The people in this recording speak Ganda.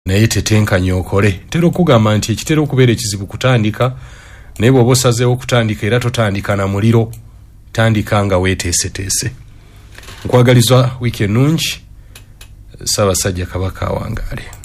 naye tetenkanya okole. Ntera okugamba nti ekitera okubeera ekizibu kutandika, naye bw'oba osazeewo okutandika era totandika na muliro, tandika nga weeteeseteese. Nkwagaliza wiiki ennungi. Ssaabasajja Kabaka awangaale.